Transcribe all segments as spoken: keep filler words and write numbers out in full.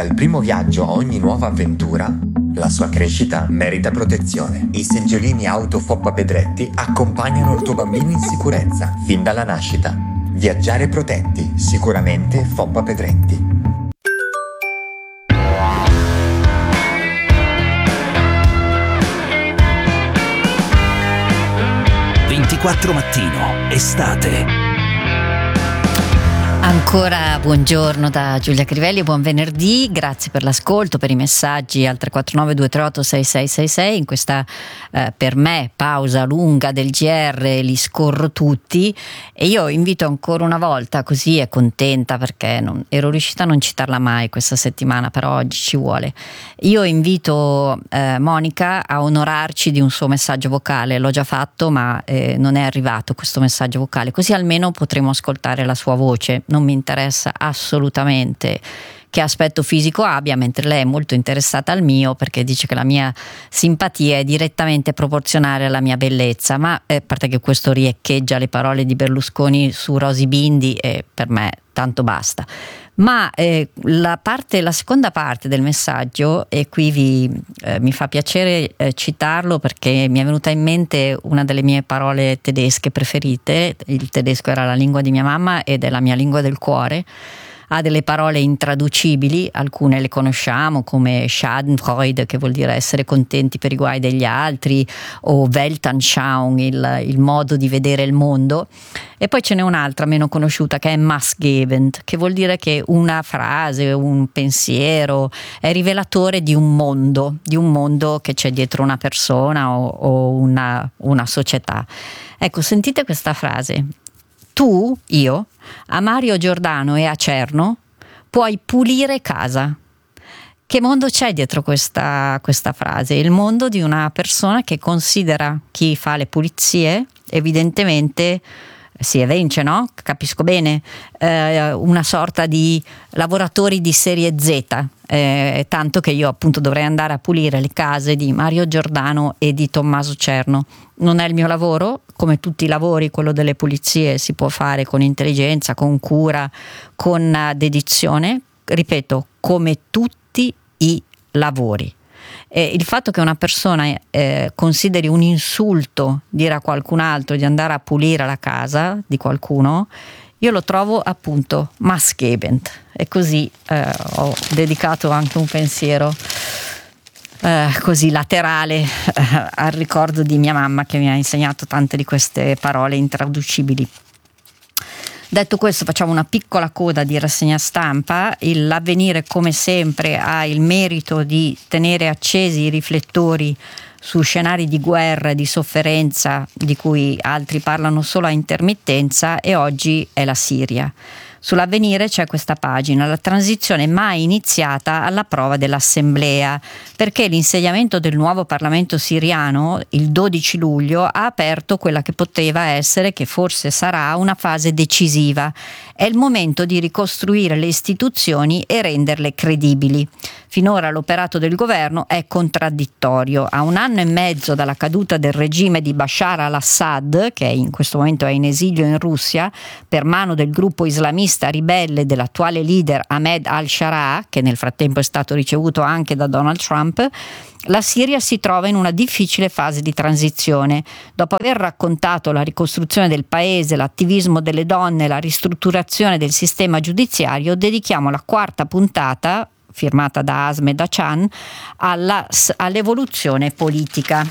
Dal primo viaggio a ogni nuova avventura, la sua crescita merita protezione. I seggiolini auto Foppa Pedretti accompagnano il tuo bambino in sicurezza fin dalla nascita. Viaggiare protetti, sicuramente Foppa Pedretti. ventiquattro Mattino, estate. Ancora buongiorno da Giulia Crivelli e buon venerdì, grazie per l'ascolto, per i messaggi al tre quattro nove due tre otto sei sei sei sei. In questa eh, per me pausa lunga del G R li scorro tutti e io invito ancora una volta, così è contenta perché non, ero riuscita a non citarla mai questa settimana, però oggi ci vuole. Io invito eh, Monica a onorarci di un suo messaggio vocale, l'ho già fatto ma eh, non è arrivato questo messaggio vocale, così almeno potremo ascoltare la sua voce. Non mi interessa assolutamente che aspetto fisico abbia, mentre lei è molto interessata al mio perché dice che la mia simpatia è direttamente proporzionale alla mia bellezza, ma eh, a parte che questo riecheggia le parole di Berlusconi su Rosy Bindi e per me tanto basta. Ma eh, la, parte, la seconda parte del messaggio, e qui vi, eh, mi fa piacere eh, citarlo perché mi è venuta in mente una delle mie parole tedesche preferite. Il tedesco era la lingua di mia mamma ed è la mia lingua del cuore. Ha delle parole intraducibili, alcune le conosciamo come Schadenfreude, che vuol dire essere contenti per i guai degli altri, o Weltanschauung, il, il modo di vedere il mondo. E poi ce n'è un'altra meno conosciuta che è maßgebend, che vuol dire che una frase, un pensiero è rivelatore di un mondo, di un mondo che c'è dietro una persona o, o una, una società. Ecco, sentite questa frase. Tu, io, a Mario Giordano e a Cerno puoi pulire casa. Che mondo c'è dietro questa, questa frase? Il mondo di una persona che considera chi fa le pulizie evidentemente si evince, no? Capisco bene, eh, una sorta di lavoratori di serie Z, eh, tanto che io appunto dovrei andare a pulire le case di Mario Giordano e di Tommaso Cerno. Non è il mio lavoro, come tutti i lavori, quello delle pulizie si può fare con intelligenza, con cura, con dedizione, ripeto, come tutti i lavori. E il fatto che una persona eh, consideri un insulto dire a qualcun altro di andare a pulire la casa di qualcuno, io lo trovo appunto maßgebend, e così eh, ho dedicato anche un pensiero eh, così laterale eh, al ricordo di mia mamma che mi ha insegnato tante di queste parole intraducibili. Detto questo, facciamo una piccola coda di rassegna stampa. Il L'Avvenire, come sempre, ha il merito di tenere accesi i riflettori su scenari di guerra e di sofferenza di cui altri parlano solo a intermittenza, e oggi è la Siria. Sull'Avvenire c'è questa pagina: la transizione mai iniziata alla prova dell'Assemblea, perché l'insediamento del nuovo Parlamento siriano il dodici luglio ha aperto quella che poteva essere, che forse sarà, una fase decisiva. È il momento di ricostruire le istituzioni e renderle credibili. Finora l'operato del governo è contraddittorio. A un anno e mezzo dalla caduta del regime di Bashar al-Assad, che in questo momento è in esilio in Russia per mano del gruppo islamista ribelle dell'attuale leader Ahmed al-Sharaa, che nel frattempo è stato ricevuto anche da Donald Trump, la Siria si trova in una difficile fase di transizione. Dopo aver raccontato la ricostruzione del paese, l'attivismo delle donne, la ristrutturazione del sistema giudiziario, dedichiamo la quarta puntata, firmata da Asme Dacian, alla, all'evoluzione politica.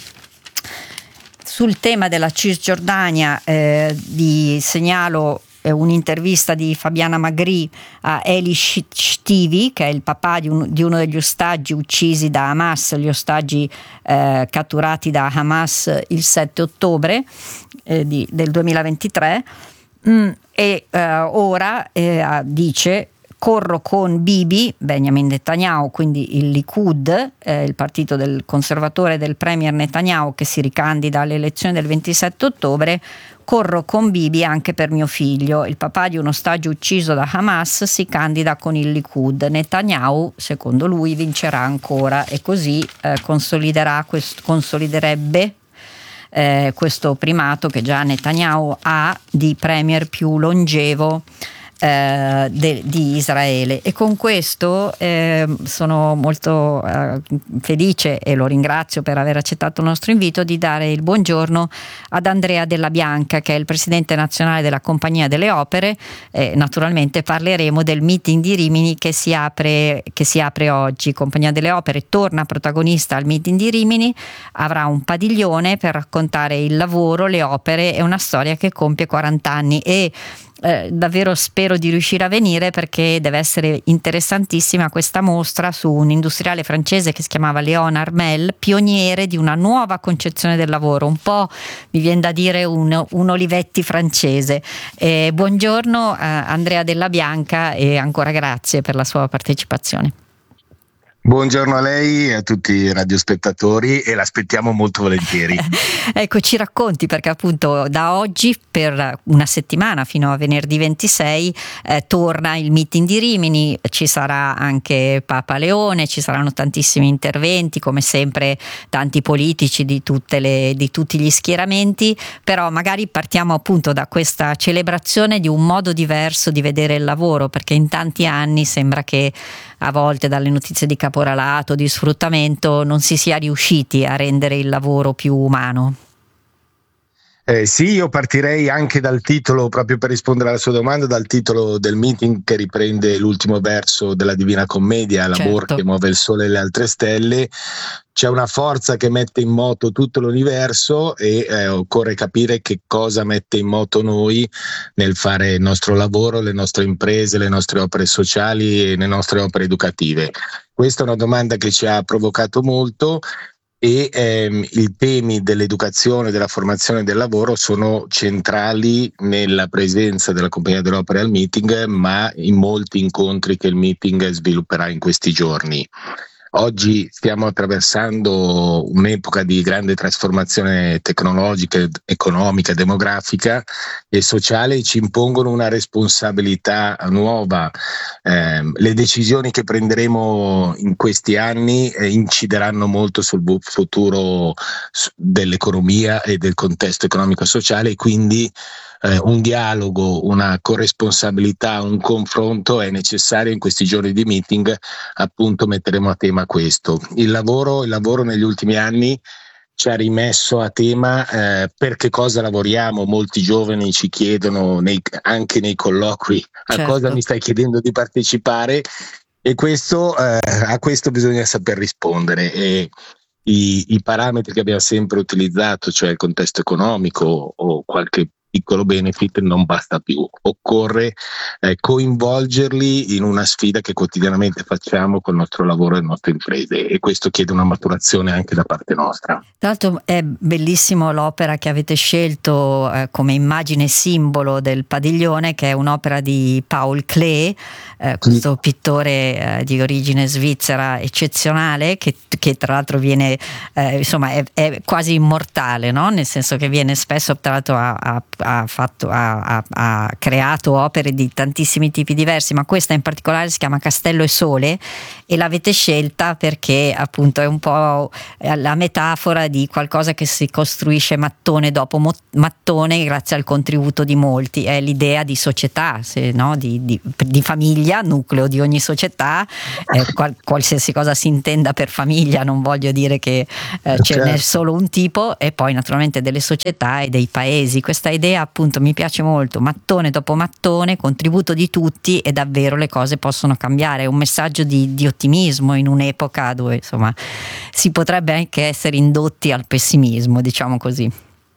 Sul tema della Cisgiordania eh, vi segnalo un'intervista di Fabiana Magri a Eli Shtivi, che è il papà di, un, di uno degli ostaggi uccisi da Hamas, gli ostaggi eh, catturati da Hamas il sette ottobre eh, di, del duemilaventitré, mm, e eh, ora eh, dice: corro con Bibi, Benjamin Netanyahu, quindi il Likud, eh, il partito del conservatore del premier Netanyahu che si ricandida alle elezioni del ventisette ottobre, corro con Bibi anche per mio figlio. Il papà di un ostaggio ucciso da Hamas si candida con il Likud. Netanyahu, secondo lui, vincerà ancora e così eh, consoliderà quest- consoliderebbe eh, questo primato che già Netanyahu ha di premier più longevo eh, de, di Israele. E con questo eh, sono molto eh, felice e lo ringrazio per aver accettato il nostro invito di dare il buongiorno ad Andrea Della Bianca, che è il presidente nazionale della Compagnia delle Opere. Eh, naturalmente parleremo del meeting di Rimini che si apre, che si apre oggi. Compagnia delle Opere torna protagonista al meeting di Rimini, avrà un padiglione per raccontare il lavoro, le opere e una storia che compie quaranta anni, e Eh, davvero spero di riuscire a venire, perché deve essere interessantissima questa mostra su un industriale francese che si chiamava Léon Armel, pioniere di una nuova concezione del lavoro, un po' mi viene da dire un, un Olivetti francese. Eh, buongiorno eh, Andrea Della Bianca, e ancora grazie per la sua partecipazione. Buongiorno a lei e a tutti i radiospettatori, e l'aspettiamo molto volentieri. Ecco, ci racconti, perché appunto da oggi per una settimana fino a venerdì ventisei eh, torna il meeting di Rimini, ci sarà anche Papa Leone, ci saranno tantissimi interventi, come sempre tanti politici di, tutte le, di tutti gli schieramenti, però magari partiamo appunto da questa celebrazione di un modo diverso di vedere il lavoro, perché in tanti anni sembra che a volte dalle notizie di caporalato, di sfruttamento, non si sia riusciti a rendere il lavoro più umano. Eh, sì, io partirei anche dal titolo, proprio per rispondere alla sua domanda, dal titolo del meeting, che riprende l'ultimo verso della Divina Commedia, l'amor Certo. che muove il sole e le altre stelle. C'è una forza che mette in moto tutto l'universo, e eh, occorre capire che cosa mette in moto noi nel fare il nostro lavoro, le nostre imprese, le nostre opere sociali e le nostre opere educative. Questa è una domanda che ci ha provocato molto, e ehm, i temi dell'educazione, della formazione e del lavoro sono centrali nella presenza della Compagnia delle Opere al meeting, ma in molti incontri che il meeting svilupperà in questi giorni. Oggi stiamo attraversando un'epoca di grande trasformazione tecnologica, economica, demografica e sociale, e ci impongono una responsabilità nuova. Eh, le decisioni che prenderemo in questi anni eh, incideranno molto sul futuro dell'economia e del contesto economico-sociale, e quindi Eh, un dialogo, una corresponsabilità, un confronto è necessario. In questi giorni di meeting appunto metteremo a tema questo. Il lavoro, il lavoro negli ultimi anni ci ha rimesso a tema eh, per che cosa lavoriamo. Molti giovani ci chiedono nei, anche nei colloqui a Certo. cosa mi stai chiedendo di partecipare, e questo eh, a questo bisogna saper rispondere. E i, i parametri che abbiamo sempre utilizzato, cioè il contesto economico o qualche piccolo benefit, non basta più, occorre eh, coinvolgerli in una sfida che quotidianamente facciamo col nostro lavoro e le nostre imprese, e questo chiede una maturazione anche da parte nostra. Tra l'altro è bellissimo l'opera che avete scelto eh, come immagine simbolo del padiglione, che è un'opera di Paul Klee, eh, questo sì. pittore eh, di origine svizzera eccezionale, che, che tra l'altro viene eh, insomma è, è quasi immortale, no? Nel senso che viene spesso, tra l'altro a, a Ha, fatto, ha, ha creato opere di tantissimi tipi diversi, ma questa in particolare si chiama Castello e Sole, e l'avete scelta perché appunto è un po' la metafora di qualcosa che si costruisce mattone dopo mo- mattone grazie al contributo di molti. È l'idea di società, se, no? di, di, di famiglia, nucleo di ogni società, eh, qual, qualsiasi cosa si intenda per famiglia, non voglio dire che eh, ce n'è solo un tipo, e poi naturalmente delle società e dei paesi. Questa idea appunto mi piace molto, mattone dopo mattone, contributo di tutti, e davvero le cose possono cambiare. È un messaggio di, di ottimismo in un'epoca dove insomma si potrebbe anche essere indotti al pessimismo, diciamo così.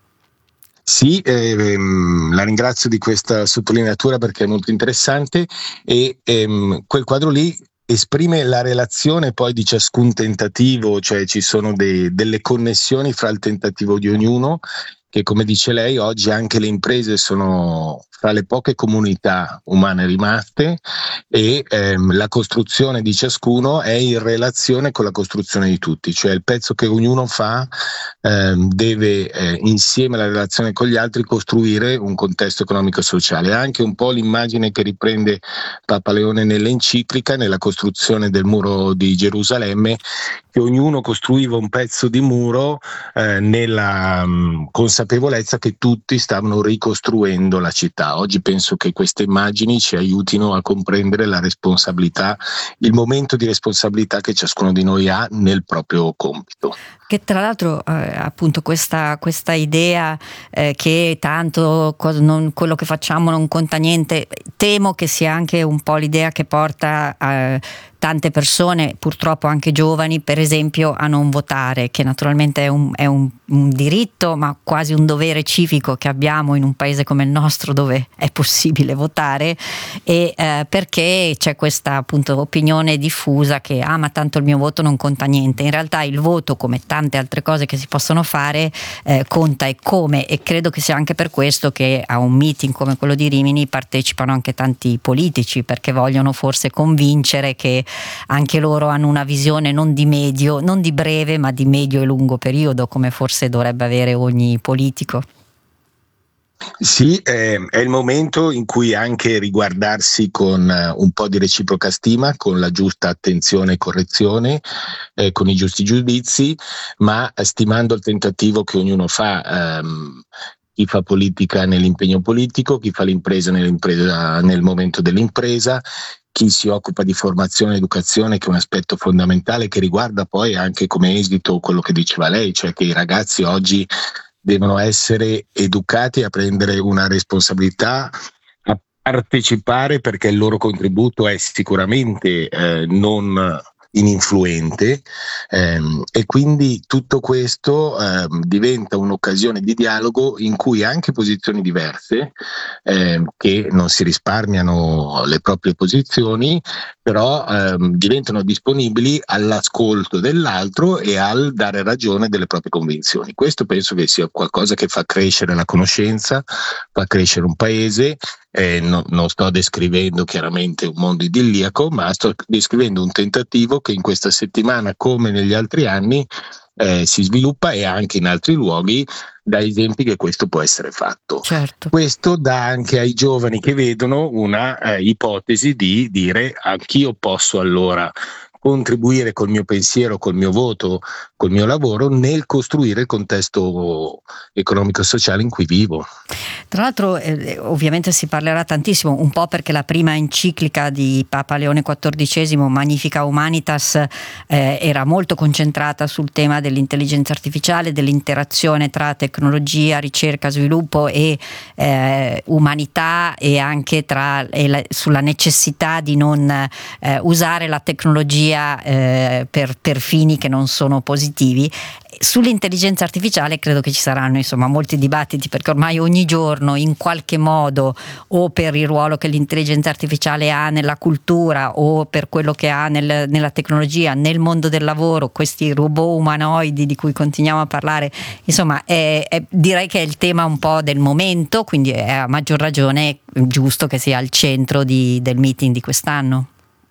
Sì, ehm, la ringrazio di questa sottolineatura perché è molto interessante, e ehm, quel quadro lì esprime la relazione poi di ciascun tentativo, cioè ci sono de- delle connessioni fra il tentativo di ognuno, che come dice lei oggi anche le imprese sono fra le poche comunità umane rimaste, e ehm, la costruzione di ciascuno è in relazione con la costruzione di tutti, cioè il pezzo che ognuno fa ehm, deve eh, insieme alla relazione con gli altri costruire un contesto economico e sociale. È anche un po' l'immagine che riprende Papa Leone nell'enciclica, nella costruzione del muro di Gerusalemme, che ognuno costruiva un pezzo di muro eh, nella mh, consapevolezza consapevolezza che tutti stavano ricostruendo la città. Oggi penso che queste immagini ci aiutino a comprendere la responsabilità, il momento di responsabilità che ciascuno di noi ha nel proprio compito. Che tra l'altro eh, appunto questa, questa idea eh, che tanto co- non, quello che facciamo non conta niente, temo che sia anche un po' l'idea che porta a tante persone, purtroppo anche giovani, per esempio, a non votare, che naturalmente è un, è un, un diritto ma quasi un dovere civico che abbiamo in un paese come il nostro dove è possibile votare, e eh, perché c'è questa appunto opinione diffusa che ah ma tanto il mio voto non conta niente. In realtà il voto, come tante altre cose che si possono fare, eh, conta e come, e credo che sia anche per questo che a un meeting come quello di Rimini partecipano anche tanti politici, perché vogliono forse convincere che anche loro hanno una visione non di medio, non di breve, ma di medio e lungo periodo, come forse dovrebbe avere ogni politico. Sì, eh, è il momento in cui anche riguardarsi con uh, un po' di reciproca stima, con la giusta attenzione e correzione, eh, con i giusti giudizi, ma stimando il tentativo che ognuno fa. Um, chi fa politica nell'impegno politico, chi fa l'impresa nell'impresa nel momento dell'impresa, chi si occupa di formazione e educazione, che è un aspetto fondamentale che riguarda poi anche come esito quello che diceva lei, cioè che i ragazzi oggi devono essere educati a prendere una responsabilità, a partecipare, perché il loro contributo è sicuramente eh, non ininfluente, ehm, e quindi tutto questo ehm, diventa un'occasione di dialogo in cui anche posizioni diverse, ehm, che non si risparmiano le proprie posizioni, però ehm, diventano disponibili all'ascolto dell'altro e al dare ragione delle proprie convinzioni. Questo penso che sia qualcosa che fa crescere la conoscenza, fa crescere un paese. Eh, no, non sto descrivendo chiaramente un mondo idilliaco, ma sto descrivendo un tentativo che in questa settimana, come negli altri anni, eh, si sviluppa, e anche in altri luoghi dà esempi che questo può essere fatto. Certo. Questo dà anche ai giovani che vedono una eh, ipotesi di dire: anch'io posso allora contribuire col mio pensiero, col mio voto, col mio lavoro nel costruire il contesto economico-sociale in cui vivo. Tra l'altro eh, ovviamente si parlerà tantissimo, un po' perché la prima enciclica di Papa Leone quattordicesimo, Magnificat Humanitas, eh, era molto concentrata sul tema dell'intelligenza artificiale, dell'interazione tra tecnologia, ricerca, sviluppo e eh, umanità, e anche tra, e la, sulla necessità di non eh, usare la tecnologia eh, per, per fini che non sono positivi. Sull'intelligenza artificiale credo che ci saranno insomma molti dibattiti, perché ormai ogni giorno in qualche modo, o per il ruolo che l'intelligenza artificiale ha nella cultura o per quello che ha nel, nella tecnologia, nel mondo del lavoro, questi robot umanoidi di cui continuiamo a parlare, insomma è, è, direi che è il tema un po' del momento, quindi è a maggior ragione giusto che sia al centro di, del meeting di quest'anno.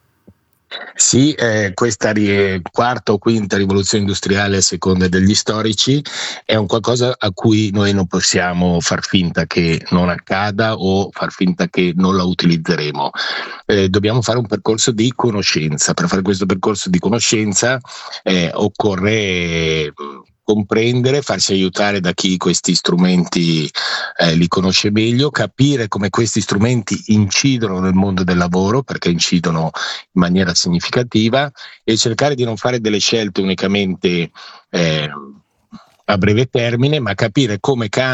Sì, eh, questa ri- quarta o quinta rivoluzione industriale, a seconda degli storici, è un qualcosa a cui noi non possiamo far finta che non accada o far finta che non la utilizzeremo. Eh, dobbiamo fare un percorso di conoscenza. Per fare questo percorso di conoscenza eh, occorre eh, comprendere, farsi aiutare da chi questi strumenti eh, li conosce meglio, capire come questi strumenti incidono nel mondo del lavoro, perché incidono in maniera significativa, e cercare di non fare delle scelte unicamente eh, a breve termine, ma capire come cambiano